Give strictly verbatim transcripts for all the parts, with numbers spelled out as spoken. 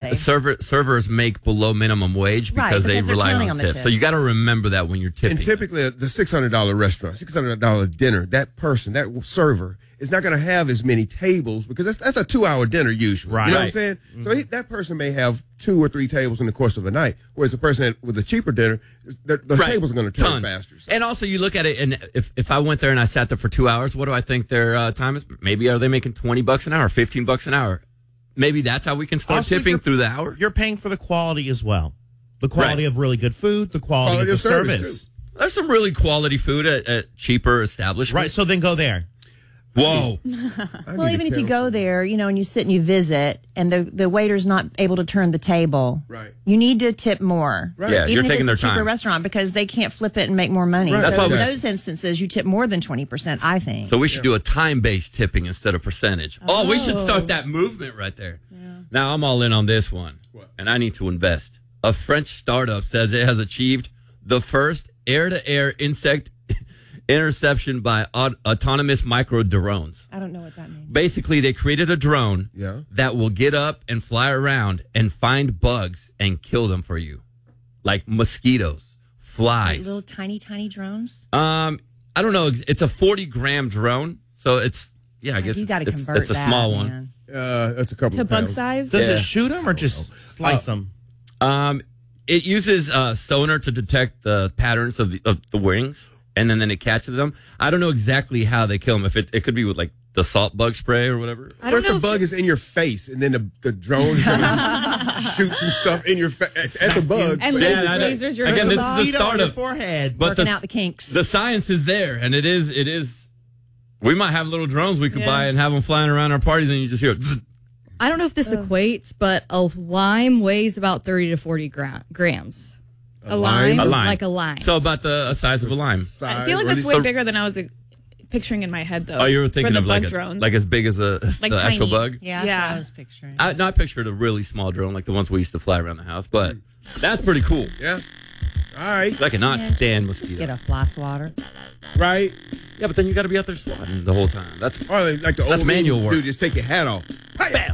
way. Server, servers make below minimum wage because, right, because they rely on, on the tips. tips. So you got to remember that when you're tipping. And typically, the six hundred dollars restaurant, six hundred dollars dinner, that person, that server, is not going to have as many tables because that's, that's a two-hour dinner usually. Right. You know what I'm saying? Mm-hmm. So he, that person may have two or three tables in the course of a night, whereas the person that, with a cheaper dinner, the, the right. tables are going to turn Tons. faster. So. And also, you look at it, and if, if I went there and I sat there for two hours, what do I think their uh, time is? Maybe are they making twenty bucks an hour, fifteen bucks an hour? Maybe that's how we can start Also, tipping through the hour. You're paying for the quality as well. The quality Right. of really good food, the quality, Quality of of the service, service. too. There's some really quality food at, at cheaper establishments. Right, so then go there. Whoa. Well, even if you go there, you know, and you sit and you visit, and the the waiter's not able to turn the table, Right. you need to tip more. Right. Yeah, even you're if taking it's their a cheaper time. restaurant because they can't flip it and make more money. Right. So That's why in we- those instances, you tip more than twenty percent, I think. So we should do a time-based tipping instead of percentage. Oh, we should start that movement right there. Now I'm all in on this one, What? and I need to invest. A French startup says it has achieved the first air-to-air insect interception by aut- autonomous micro drones. I don't know what that means. Basically, they created a drone Yeah. that will get up and fly around and find bugs and kill them for you, like mosquitoes, flies. Little tiny, tiny drones. Um, I don't know. It's a forty gram drone, so it's yeah. I guess you got to it's, convert it's a that, small one. man. Uh, that's a couple To of bug pounds. size? Does Yeah. it shoot them or just slice them? Um, it uses uh, sonar to detect the patterns of the of the wings, and then, then it catches them. I don't know exactly how they kill them. If it it could be with like the salt bug spray or whatever. I What don't if the know if- bug is in your face and then the, the drone is going to shoot some stuff in your face at, at the bug? And But- laser- I know. lasers your Again, this eyes. is the Mosquito on start your of forehead. but Working the, out the kinks. the science is there, and it is it is. We might have little drones we could Yeah. buy and have them flying around our parties, and you just hear. Zzz. I don't know if this equates, but a lime weighs about thirty to forty gra- grams. A lime? A lime, Like a lime. So about the uh, size of a lime. I feel like that's way So- bigger than I was uh, picturing in my head, though. Oh, you were for thinking the of bug like a, drones. like as big as a as Like the actual tiny. bug. yeah, that's Yeah. what I was picturing. I, no, I pictured a really small drone, like the ones we used to fly around the house, but that's pretty cool. Yeah. All right. I cannot Yeah. stand Just get mosquitoes. a fly swatter. Right. Yeah, but then you got to be out there swatting the whole time. That's Or they- like the That's old manual men work. do, just take your hat off. bam.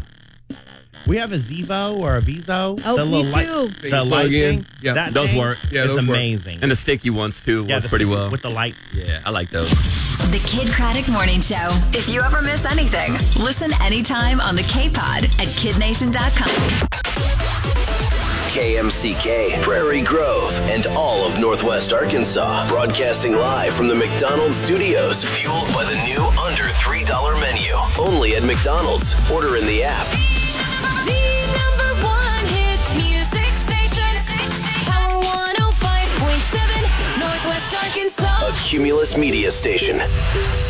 We have a Zevo or a Vizo. Oh, the me little light- too. They The plug light in. thing. Yeah. That Those thing work. Yeah, is those work. amazing. And the sticky ones too yeah, work the pretty sticky- well. with the light. Yeah, I like those. The Kid Craddock Morning Show. If you ever miss anything, listen anytime on the K-Pod at kid nation dot com. K M C K, Prairie Grove, and all of Northwest Arkansas. Broadcasting live from the McDonald's studios. Fueled by the new under three dollar menu. Only at McDonald's. Order in the app. The number one hit music station. Power one oh five point seven, Northwest Arkansas. A Cumulus Media Station.